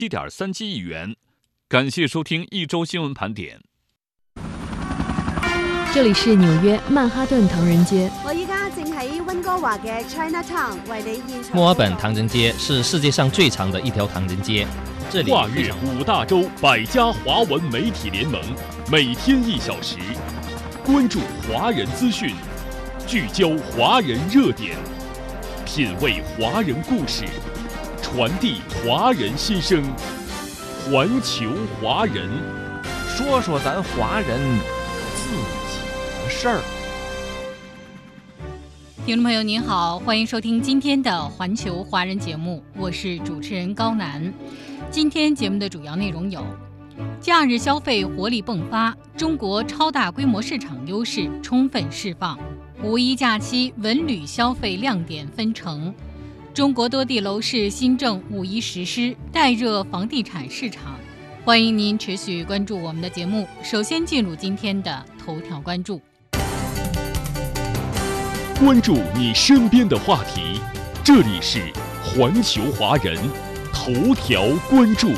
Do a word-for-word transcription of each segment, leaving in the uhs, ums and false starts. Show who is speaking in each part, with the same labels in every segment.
Speaker 1: 一点三七亿元。感谢收听一周新闻盘点。
Speaker 2: 这里是纽约曼哈顿唐人街。
Speaker 3: 我依家正喺温哥華嘅 Chinatown 為你現場。
Speaker 4: 墨爾本唐人街是世界上最长的一条唐人街，这里
Speaker 1: 跨越五大洲百家华文媒体联盟，每天一小时，关注华人资讯，聚焦华人热点，品味华人故事，传递华人心声。环球华人，
Speaker 5: 说说咱华人自己的事儿。
Speaker 6: 听众朋友您好，欢迎收听今天的环球华人节目，我是主持人高楠。今天节目的主要内容有：假日消费活力迸发，中国超大规模市场优势充分释放；五一假期文旅消费亮点纷呈；中国多地楼市新政五一实施，带热房地产市场。欢迎您持续关注我们的节目。首先进入今天的头条关注。
Speaker 1: 关注你身边的话题，这里是环球华人头条关注。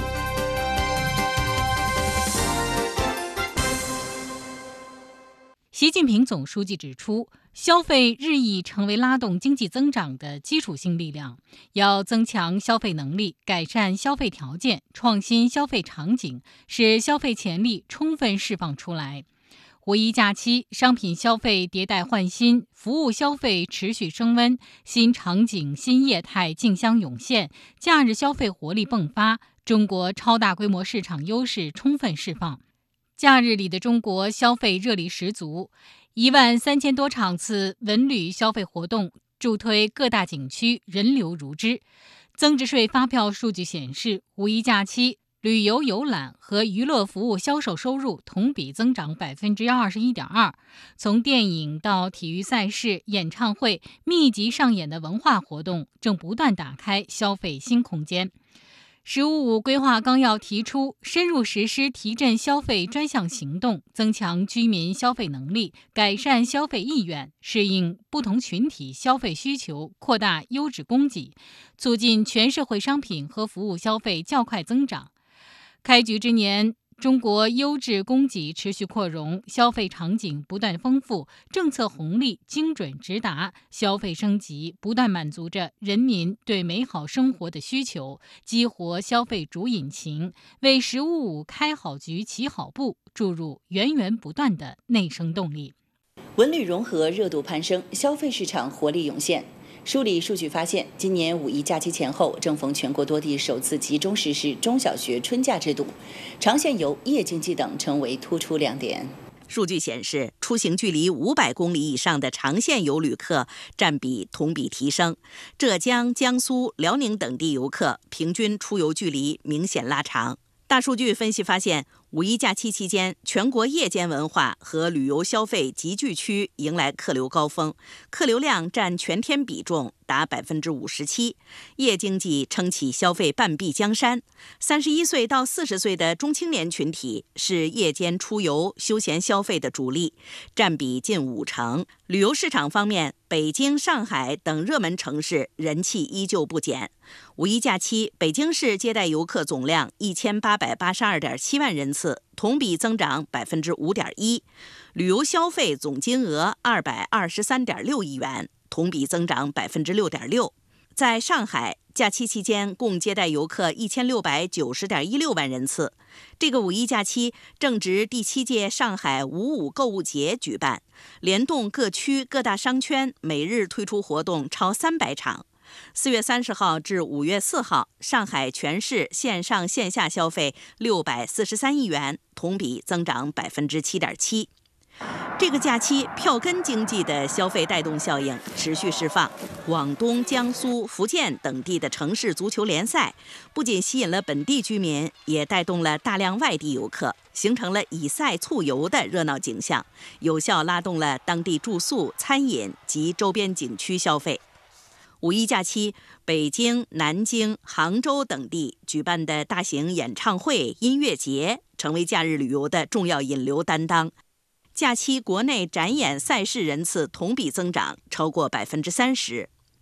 Speaker 6: 习近平总书记指出，消费日益成为拉动经济增长的基础性力量，要增强消费能力，改善消费条件，创新消费场景，使消费潜力充分释放出来。五一假期，商品消费迭代换新，服务消费持续升温，新场景、新业态竞相涌现，假日消费活力迸发，中国超大规模市场优势充分释放。假日里的中国消费热力十足，一万三千多场次文旅消费活动助推各大景区人流如织。增值税发票数据显示，五一假期旅游游览和娱乐服务销售收入同比增长百分之二十一点二。从电影到体育赛事、演唱会，密集上演的文化活动正不断打开消费新空间。十五五规划纲要提出，深入实施提振消费专项行动，增强居民消费能力，改善消费意愿，适应不同群体消费需求，扩大优质供给，促进全社会商品和服务消费较快增长。开局之年，中国优质供给持续扩容，消费场景不断丰富，政策红利精准直达，消费升级不断满足着人民对美好生活的需求，激活消费主引擎，为十五五开好局起好步注入源源不断的内生动力。
Speaker 7: 文旅融合热度攀升，消费市场活力涌现。梳理数据发现，今年五一假期前后，正逢全国多地首次集中实施中小学春假制度，长线游、夜经济等成为突出亮点。
Speaker 8: 数据显示，出行距离五百公里以上的长线游旅客占比同比提升，浙江、江苏、辽宁等地游客平均出游距离明显拉长。大数据分析发现，五一假期期间，全国夜间文化和旅游消费集聚区迎来客流高峰，客流量占全天比重达百分之五十七，夜经济撑起消费半壁江山。三十一岁到四十岁的中青年群体是夜间出游休闲消费的主力，占比近五成。旅游市场方面，北京、上海等热门城市人气依旧不减。五一假期，北京市接待游客总量一千八百八十二点七万人次，同比增长百分之五点一，旅游消费总金额二百二十三点六亿元，同比增长百分之六点六。在上海，假期期间共接待游客一千六百九十点一六万人次。这个五一假期正值第七届上海五五购物节举办，联动各区各大商圈，每日推出活动超三百场。四月三十号至五月四号，上海全市线上线下消费六百四十三亿元，同比增长百分之七点七。这个假期，票根经济的消费带动效应持续释放。广东、江苏、福建等地的城市足球联赛，不仅吸引了本地居民，也带动了大量外地游客，形成了以赛促游的热闹景象，有效拉动了当地住宿、餐饮及周边景区消费。五一假期，北京、南京、杭州等地举办的大型演唱会、音乐节，成为假日旅游的重要引流担当。假期国内展演赛事人次同比增长超过百分之三十。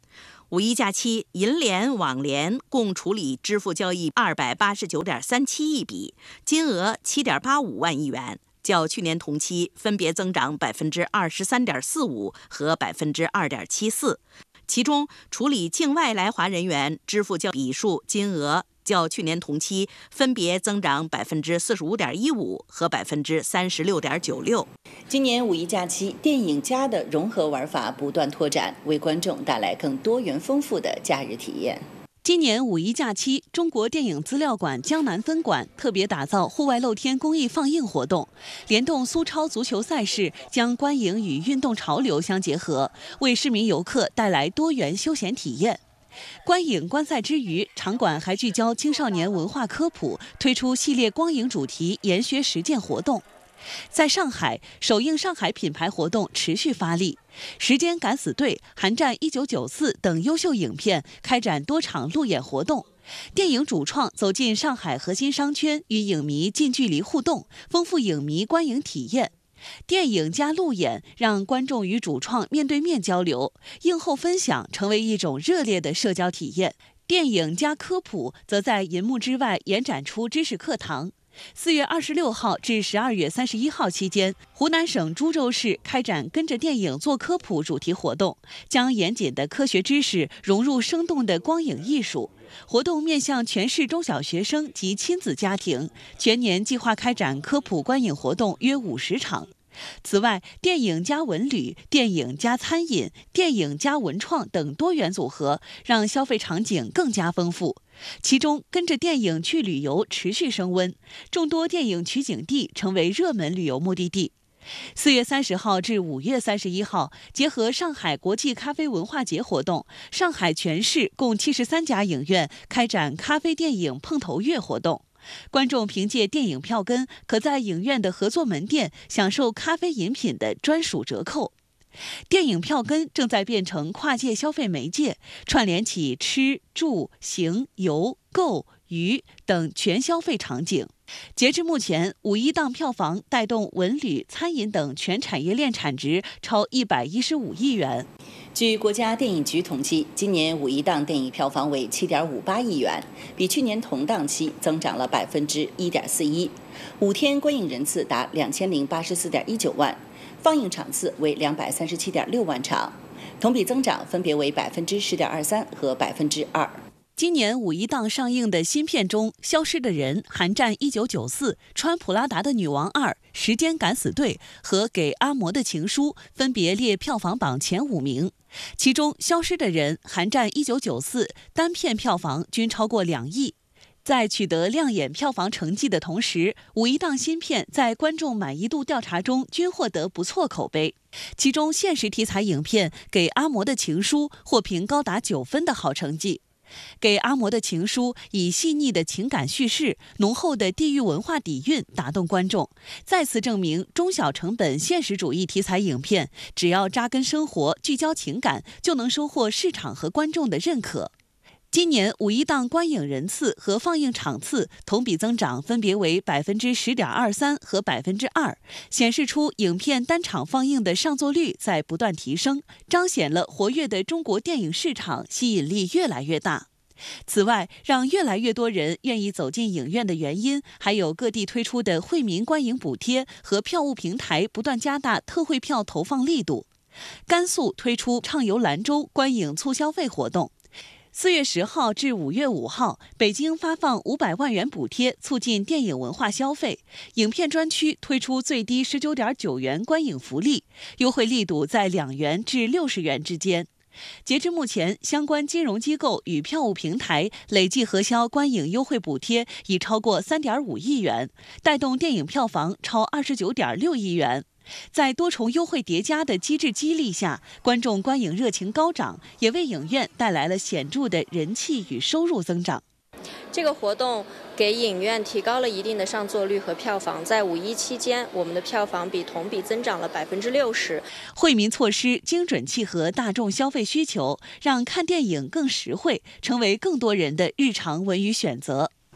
Speaker 8: 五一假期，银联、网联共处理支付交易二百八十九点三七亿笔，金额七点八五万亿元，较去年同期分别增长百分之二十三点四五和百分之二点七四。其中，处理境外来华人员支付交易笔数金额较去年同期分别增长百分之四十五点一五和百分之三十六点九六。
Speaker 7: 今年五一假期，电影加的融合玩法不断拓展，为观众带来更多元丰富的假日体验。
Speaker 9: 今年五一假期，中国电影资料馆江南分馆特别打造户外露天公益放映活动，联动苏超足球赛事，将观影与运动潮流相结合，为市民游客带来多元休闲体验。观影观赛之余，场馆还聚焦青少年文化科普，推出系列光影主题研学实践活动。在上海，首映上海品牌活动持续发力，时间敢死队、寒战一九九四等优秀影片开展多场路演活动。电影主创走进上海核心商圈，与影迷近距离互动，丰富影迷观影体验。电影加路演，让观众与主创面对面交流，映后分享成为一种热烈的社交体验。电影加科普，则在银幕之外延展出知识课堂。四月二十六号至十二月三十一号期间，湖南省株洲市开展跟着电影做科普主题活动，将严谨的科学知识融入生动的光影艺术。活动面向全市中小学生及亲子家庭，全年计划开展科普观影活动约五十场。此外，电影加文旅、电影加餐饮、电影加文创等多元组合，让消费场景更加丰富。其中，跟着电影去旅游持续升温，众多电影取景地成为热门旅游目的地。四月三十号至五月三十一号，结合上海国际咖啡文化节活动，上海全市共七十三家影院开展咖啡电影碰头月活动。观众凭借电影票根，可在影院的合作门店享受咖啡饮品的专属折扣。电影票根正在变成跨界消费媒介，串联起吃、住、行、游、购、娱等全消费场景。截至目前，五一档票房带动文旅、餐饮等全产业链产值超一百一十五亿元。
Speaker 7: 据国家电影局统计，今年五一档电影票房为七点五八亿元，比去年同档期增长了百分之一点四一。五天观影人次达两千零八十四点一九万，放映场次为两百三十七点六万场，同比增长分别为百分之十点二三和百分之二。
Speaker 9: 今年五一档上映的新片中，《消失的人》、《寒战一九九四》、《穿普拉达的女王二》、《时间敢死队》和《给阿嬷的情书》分别列票房榜前五名。其中，《消失的人》、《寒战一九九四》单片票房均超过两亿。在取得亮眼票房成绩的同时，五一档新片在观众满意度调查中均获得不错口碑。其中，现实题材影片《给阿嬷的情书》获评高达九分的好成绩。给阿嬷的情书以细腻的情感叙事、浓厚的地域文化底蕴打动观众，再次证明中小成本现实主义题材影片只要扎根生活、聚焦情感，就能收获市场和观众的认可。今年五一档观影人次和放映场次同比增长分别为百分之十点二三和百分之二，显示出影片单场放映的上座率在不断提升，彰显了活跃的中国电影市场吸引力越来越大。此外，让越来越多人愿意走进影院的原因，还有各地推出的惠民观影补贴和票务平台不断加大特惠票投放力度。甘肃推出畅游兰州观影促消费活动。四月十号至五月五号，北京发放五百万元补贴，促进电影文化消费。影片专区推出最低十九点九元观影福利，优惠力度在两元至六十元之间。截至目前，相关金融机构与票务平台累计核销观影优惠补贴已超过三点五亿元，带动电影票房超二十九点六亿元。在多重优惠叠加的机制激励下，观众观影热情高涨，也为影院带来了显著的人气与收入增长。
Speaker 10: 这个活动给影院提高了一定的上座率和票房，在五一期间，我们的票房比同比增长了百分之六十。
Speaker 9: 惠民措施精准契合大众消费需求，让看电影更实惠，成为更多人的日常文娱选择。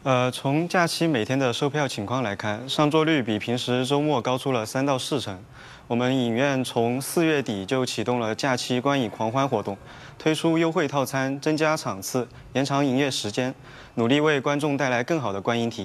Speaker 11: 呃，从假期每天的售票情况来看，上座率比平时周末高出了三到四成。我们影院从四月底就启动了假期观影狂欢活动，推出优惠套餐，增加场次，延长营业时间，努力为观众带来更好的观影体验。